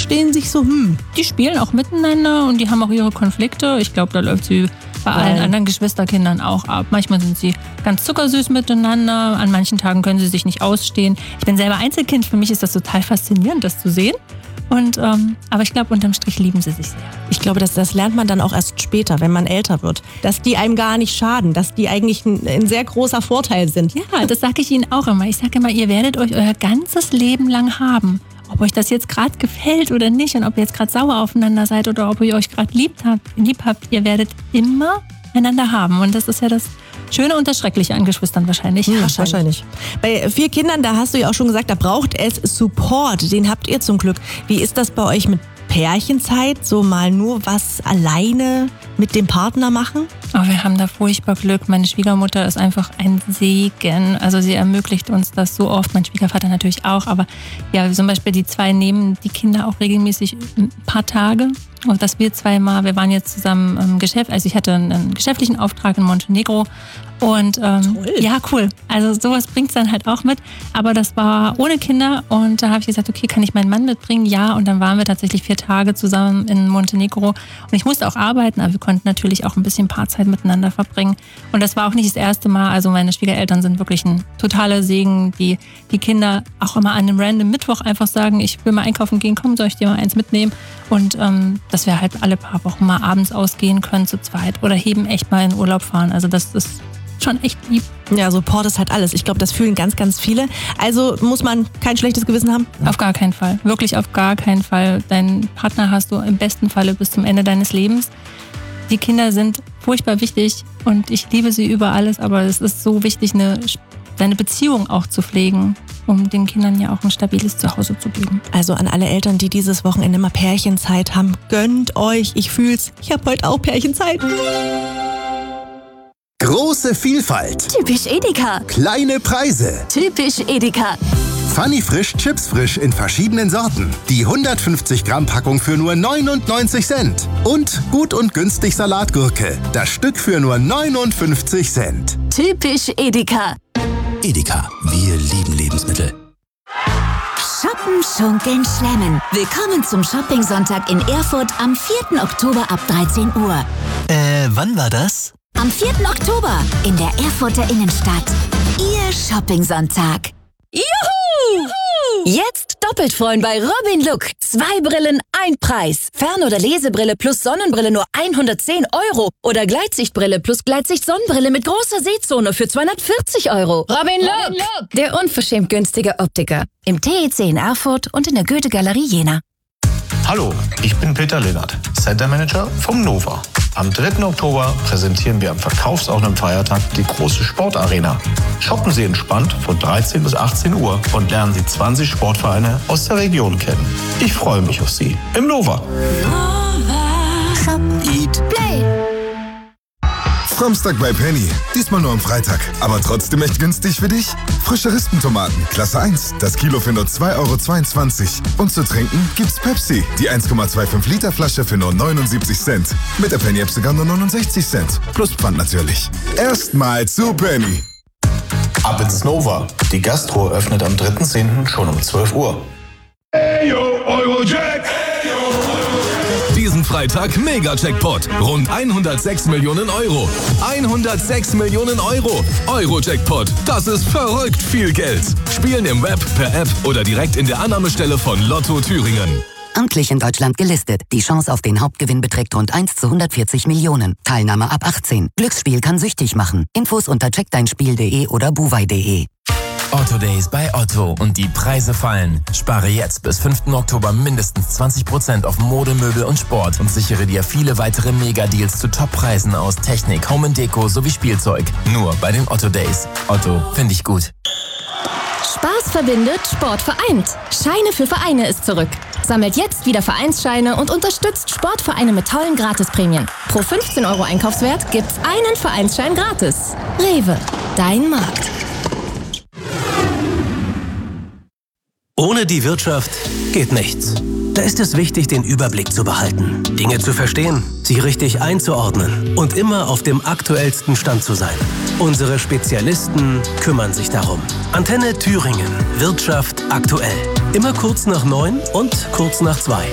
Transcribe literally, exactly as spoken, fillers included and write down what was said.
verstehen sich so, hm. Die spielen auch miteinander und die haben auch ihre Konflikte. Ich glaube, da läuft sie bei allen anderen Geschwisterkindern auch ab. Manchmal sind sie ganz zuckersüß miteinander, an manchen Tagen können sie sich nicht ausstehen. Ich bin selber Einzelkind, für mich ist das total faszinierend, das zu sehen. Und, ähm, aber ich glaube, unterm Strich lieben sie sich sehr. Ich glaube, das, das lernt man dann auch erst später, wenn man älter wird. Dass die einem gar nicht schaden, dass die eigentlich ein, ein sehr großer Vorteil sind. Ja, das sage ich Ihnen auch immer. Ich sage immer, ihr werdet euch euer ganzes Leben lang haben. Ob euch das jetzt gerade gefällt oder nicht und ob ihr jetzt gerade sauer aufeinander seid oder ob ihr euch gerade lieb habt, lieb habt, ihr werdet immer einander haben. Und das ist ja das Schöne und das Schreckliche an Geschwistern wahrscheinlich. Ja, wahrscheinlich. wahrscheinlich. Bei vier Kindern, da hast du ja auch schon gesagt, da braucht es Support. Den habt ihr zum Glück. Wie ist das bei euch mit Pärchenzeit? So mal nur was alleine mit dem Partner machen? Oh, wir haben da furchtbar Glück. Meine Schwiegermutter ist einfach ein Segen. Also sie ermöglicht uns das so oft. Mein Schwiegervater natürlich auch. Aber ja, zum Beispiel die zwei nehmen die Kinder auch regelmäßig ein paar Tage. Und dass wir zweimal, wir waren jetzt zusammen im Geschäft, also ich hatte einen geschäftlichen Auftrag in Montenegro. Und ähm, ja, cool. Also sowas bringt es dann halt auch mit. Aber das war ohne Kinder und da habe ich gesagt, okay, kann ich meinen Mann mitbringen? Ja, und dann waren wir tatsächlich vier Tage zusammen in Montenegro. Und ich musste auch arbeiten, aber wir konnten natürlich auch ein bisschen Paarzeit miteinander verbringen. Und das war auch nicht das erste Mal. Also meine Schwiegereltern sind wirklich ein totaler Segen, die die Kinder auch immer an einem random Mittwoch einfach sagen, ich will mal einkaufen gehen, komm, soll ich dir mal eins mitnehmen? Und ähm, dass wir halt alle paar Wochen mal abends ausgehen können zu zweit oder eben echt mal in Urlaub fahren. Also das ist schon echt lieb. Ja, Support ist halt alles. Ich glaube, das fühlen ganz, ganz viele. Also muss man kein schlechtes Gewissen haben? Auf gar keinen Fall. Wirklich auf gar keinen Fall. Deinen Partner hast du im besten Falle bis zum Ende deines Lebens. Die Kinder sind furchtbar wichtig und ich liebe sie über alles, aber es ist so wichtig, eine, deine Beziehung auch zu pflegen, um den Kindern ja auch ein stabiles Zuhause zu geben. Also an alle Eltern, die dieses Wochenende mal Pärchenzeit haben, gönnt euch. Ich fühl's. Ich habe heute auch Pärchenzeit. Große Vielfalt. Typisch Edeka. Kleine Preise. Typisch Edeka. Funny Frisch, Chips frisch in verschiedenen Sorten. Die hundertfünfzig Gramm Packung für nur neunundneunzig Cent. Und gut und günstig Salatgurke. Das Stück für nur neunundfünfzig Cent. Typisch Edeka. Edeka, wir lieben Lebensmittel. Shoppen, schunkeln, schlemmen. Willkommen zum Shopping-Sonntag in Erfurt am vierten Oktober ab dreizehn Uhr. Äh, wann war das? Am vierten Oktober in der Erfurter Innenstadt. Ihr Shopping-Sonntag. Juhu! Jetzt doppelt freuen bei Robin Look. Zwei Brillen, ein Preis. Fern- oder Lesebrille plus Sonnenbrille nur hundertzehn Euro. Oder Gleitsichtbrille plus Gleitsicht-Sonnenbrille mit großer Sehzone für zweihundertvierzig Euro. Robin Look, Robin Look, der unverschämt günstige Optiker. Im T E C in Erfurt und in der Goethe-Galerie Jena. Hallo, ich bin Peter Lennart, Center Manager vom Nova. Am dritten Oktober präsentieren wir am verkaufsoffenen Feiertag die große Sportarena. Shoppen Sie entspannt von dreizehn bis achtzehn Uhr und lernen Sie zwanzig Sportvereine aus der Region kennen. Ich freue mich auf Sie im Nova. Shop, Eat, Play. Samstag bei Penny. Diesmal nur am Freitag. Aber trotzdem echt günstig für dich? Frische Rispentomaten, Klasse eins. Das Kilo für nur zwei Euro zweiundzwanzig. Und zu trinken gibt's Pepsi. Die eins Komma fünfundzwanzig Liter Flasche für nur neunundsiebzig Cent. Mit der Penny-App sogar nur neunundsechzig Cent. Plus Pfand natürlich. Erstmal zu Penny. Ab ins Nova. Die Gastro öffnet am dritten zehnten schon um zwölf Uhr. Eyo, Eurojack! Diesen Freitag Mega-Jackpot. Rund hundertsechs Millionen Euro. hundertsechs Millionen Euro. Euro-Jackpot. Das ist verrückt viel Geld. Spielen im Web, per App oder direkt in der Annahmestelle von Lotto Thüringen. Amtlich in Deutschland gelistet. Die Chance auf den Hauptgewinn beträgt rund eins zu hundertvierzig Millionen. Teilnahme ab achtzehn. Glücksspiel kann süchtig machen. Infos unter check dein spiel punkt de oder buwei punkt de. Otto Days bei Otto und die Preise fallen. Spare jetzt bis fünften Oktober mindestens zwanzig Prozent auf Mode, Möbel und Sport und sichere dir viele weitere Mega-Deals zu Top-Preisen aus Technik, Home and Deko sowie Spielzeug. Nur bei den Otto Days. Otto, finde ich gut. Spaß verbindet, Sport vereint. Scheine für Vereine ist zurück. Sammelt jetzt wieder Vereinsscheine und unterstützt Sportvereine mit tollen Gratisprämien. Pro fünfzehn Euro Einkaufswert gibt's einen Vereinsschein gratis. Rewe, dein Markt. Ohne die Wirtschaft geht nichts. Da ist es wichtig, den Überblick zu behalten, Dinge zu verstehen, sie richtig einzuordnen und immer auf dem aktuellsten Stand zu sein. Unsere Spezialisten kümmern sich darum. Antenne Thüringen. Wirtschaft aktuell. Immer kurz nach neun und kurz nach zwei.